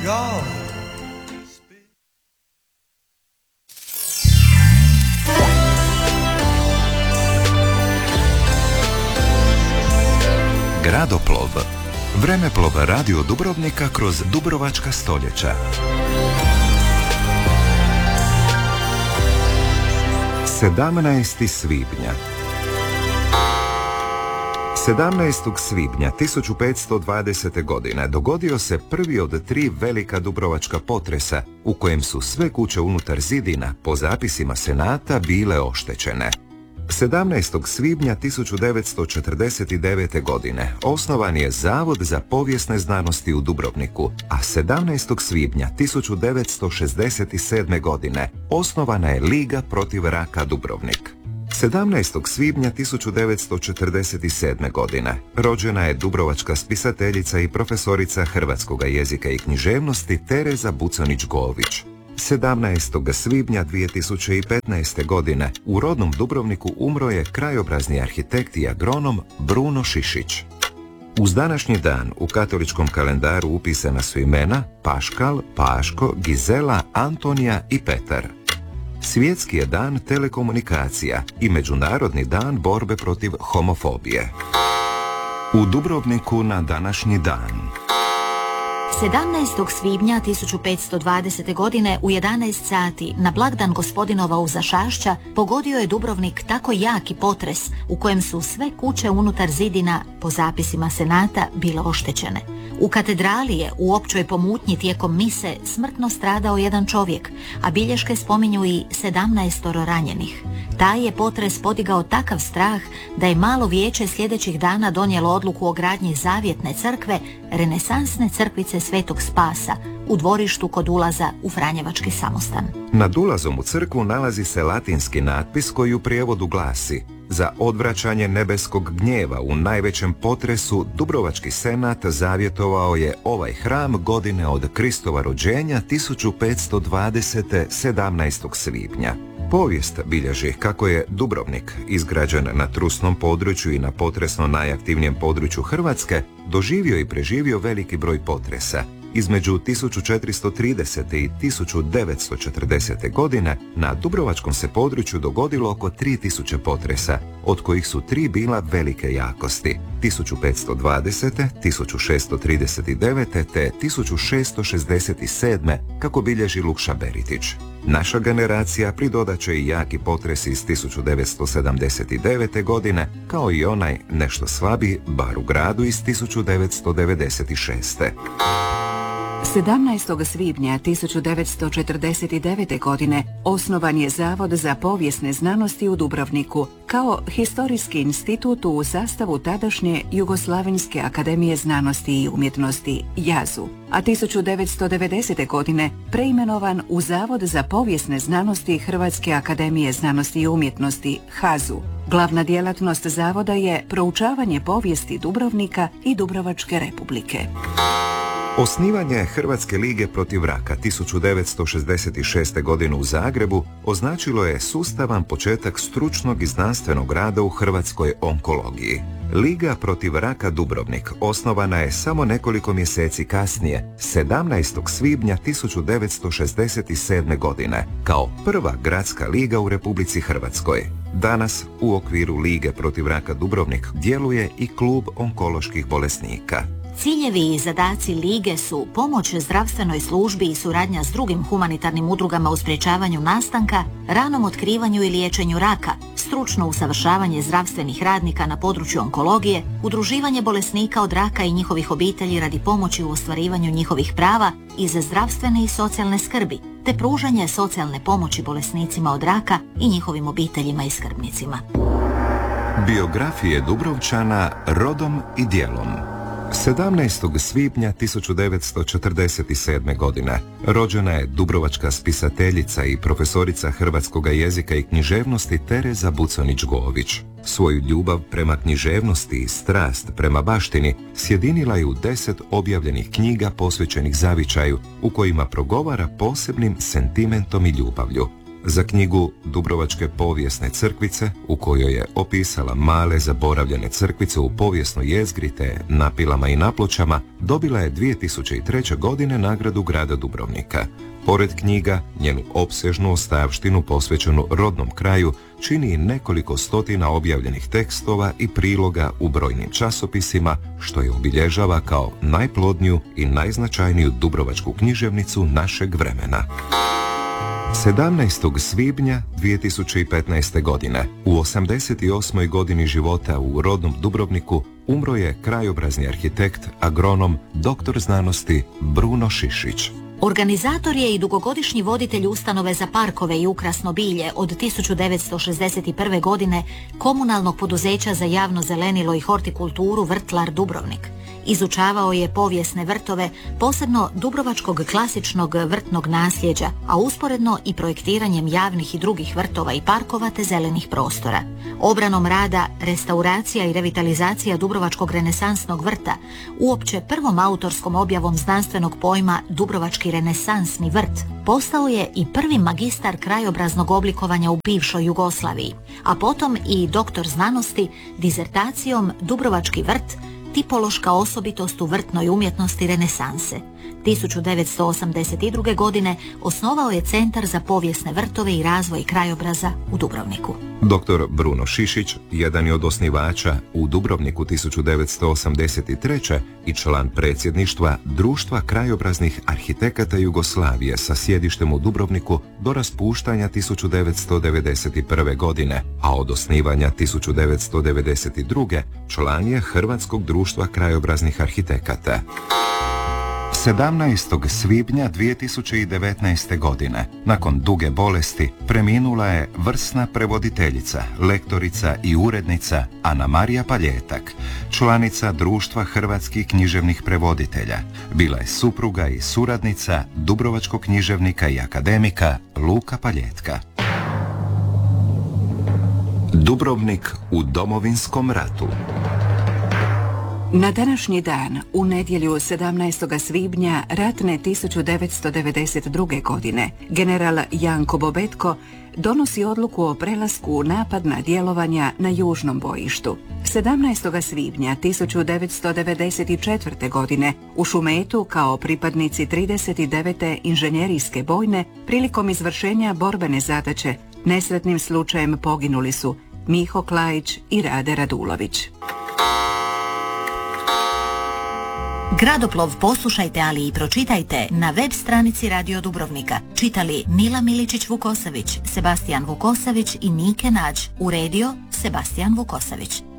God. Gradoplov. Vremeplov radio Dubrovnika kroz dubrovačka stoljeća. 17. svibnja. 17. svibnja 1520. godine dogodio se prvi od 3 velika dubrovačka potresa u kojem su sve kuće unutar zidina po zapisima Senata bile oštećene. 17. svibnja 1949. godine osnovan je Zavod za povijesne znanosti u Dubrovniku, a 17. svibnja 1967. godine osnovana je Liga protiv raka Dubrovnik. 17. svibnja 1947. godine rođena je dubrovačka spisateljica i profesorica hrvatskog jezika i književnosti Tereza Bucanić-Gović. 17. svibnja 2015. godine u rodnom Dubrovniku umro je krajobrazni arhitekt i agronom Bruno Šišić. Uz današnji dan u katoličkom kalendaru upisana su imena Paškal, Paško, Gizela, Antonija i Petar. Svjetski je dan telekomunikacija i Međunarodni dan borbe protiv homofobije. U Dubrovniku na današnji dan. 17. svibnja 1520. godine u 11 sati na blagdan gospodinova Uzašašća pogodio je Dubrovnik tako jaki potres u kojem su sve kuće unutar zidina po zapisima Senata bile oštećene. U katedrali je u općoj pomutnji tijekom mise smrtno stradao jedan čovjek, a bilješke spominju i 17 ranjenih. Taj je potres podigao takav strah da je malo vijeće sljedećih dana donijelo odluku o gradnji zavjetne crkve, renesansne crkvice Svetog Spasa, u dvorištu kod ulaza u Franjevački samostan. Nad ulazom u crkvu nalazi se latinski natpis koji u prijevodu glasi: za odvraćanje nebeskog gnjeva u najvećem potresu Dubrovački senat zavjetovao je ovaj hram godine od Kristova rođenja 1520. 17. svibnja. Povijest bilježi kako je Dubrovnik, izgrađen na trusnom području i na potresno najaktivnijem području Hrvatske, doživio i preživio veliki broj potresa. Između 1430. i 1940. godine na dubrovačkom se području dogodilo oko 3000 potresa, od kojih su 3 bila velike jakosti: 1520., 1639. te 1667. kako bilježi Lukša Beritić. Naša generacija pridodat će i jaki potres iz 1979. godine, kao i onaj nešto slabiji, bar u gradu, iz 1996. 17. svibnja 1949. godine osnovan je Zavod za povijesne znanosti u Dubrovniku kao historijski institut u sastavu tadašnje Jugoslavenske akademije znanosti i umjetnosti JAZU, a 1990. godine preimenovan u Zavod za povijesne znanosti Hrvatske akademije znanosti i umjetnosti HAZU. Glavna djelatnost zavoda je proučavanje povijesti Dubrovnika i Dubrovačke republike. Osnivanje Hrvatske lige protiv raka 1966. godine u Zagrebu označilo je sustavan početak stručnog i znanstvenog rada u hrvatskoj onkologiji. Liga protiv raka Dubrovnik osnovana je samo nekoliko mjeseci kasnije, 17. svibnja 1967. godine, kao prva gradska liga u Republici Hrvatskoj. Danas u okviru Lige protiv raka Dubrovnik djeluje i klub onkoloških bolesnika. Ciljevi i zadaci Lige su pomoć zdravstvenoj službi i suradnja s drugim humanitarnim udrugama u sprječavanju nastanka, ranom otkrivanju i liječenju raka, stručno usavršavanje zdravstvenih radnika na području onkologije, udruživanje bolesnika od raka i njihovih obitelji radi pomoći u ostvarivanju njihovih prava iz zdravstvene i socijalne skrbi, te pružanje socijalne pomoći bolesnicima od raka i njihovim obiteljima i skrbnicima. Biografije Dubrovčana rodom i djelom. 17. svibnja 1947. godine rođena je dubrovačka spisateljica i profesorica hrvatskog jezika i književnosti Tereza Bucanić-Gović. Svoju ljubav prema književnosti i strast prema baštini sjedinila je u 10 objavljenih knjiga posvećenih zavičaju, u kojima progovara posebnim sentimentom i ljubavlju. Za knjigu Dubrovačke povijesne crkvice, u kojoj je opisala male zaboravljene crkvice u povijesnoj jezgri te napilama i napločama, dobila je 2003. godine nagradu grada Dubrovnika. Pored knjiga, njenu opsežnu ostavštinu posvećenu rodnom kraju čini i nekoliko stotina objavljenih tekstova i priloga u brojnim časopisima, što je obilježava kao najplodniju i najznačajniju dubrovačku književnicu našeg vremena. 17. svibnja 2015. godine, u 88. godini života u rodnom Dubrovniku, umro je krajobrazni arhitekt, agronom, doktor znanosti Bruno Šišić. Organizator je i dugogodišnji voditelj ustanove za parkove i ukrasno bilje od 1961. godine komunalnog poduzeća za javno zelenilo i hortikulturu Vrtlar Dubrovnik. Izučavao je povijesne vrtove, posebno dubrovačkog klasičnog vrtnog nasljeđa, a usporedno i projektiranjem javnih i drugih vrtova i parkova te zelenih prostora. Obranom rada, restauracija i revitalizacija dubrovačkog renesansnog vrta, uopće prvom autorskom objavom znanstvenog pojma Dubrovački renesansni vrt, postao je i prvi magistar krajobraznog oblikovanja u bivšoj Jugoslaviji, a potom i doktor znanosti dizertacijom Dubrovački vrt, tipološka osobitost u vrtnoj umjetnosti renesanse. 1982. godine osnovao je Centar za povijesne vrtove i razvoj krajobraza u Dubrovniku. Dr. Bruno Šišić, jedan je od osnivača u Dubrovniku 1983. i član predsjedništva Društva krajobraznih arhitekata Jugoslavije sa sjedištem u Dubrovniku do raspuštanja 1991. godine, a od osnivanja 1992. član je Hrvatskog društva krajobraznih arhitekata. 17. svibnja 2019. godine, nakon duge bolesti, preminula je vrsna prevoditeljica, lektorica i urednica Anamarija Paljetak, članica Društva hrvatskih književnih prevoditelja. Bila je supruga i suradnica dubrovačkog književnika i akademika Luka Paljetka. Dubrovnik u Domovinskom ratu. Na današnji dan, u nedjelju 17. svibnja ratne 1992. godine, general Janko Bobetko donosi odluku o prelasku u napadna djelovanja na južnom bojištu. 17. svibnja 1994. godine u Šumetu kao pripadnici 39. inženjerijske bojne prilikom izvršenja borbene zadaće nesretnim slučajem poginuli su Miho Klajić i Rade Radulović. Gradoplov poslušajte, ali i pročitajte na web stranici Radio Dubrovnika. Čitali Mila Miličić-Vukosavić, Sebastijan Vukosavić i Nike Nađ. Uredio Sebastijan Vukosavić.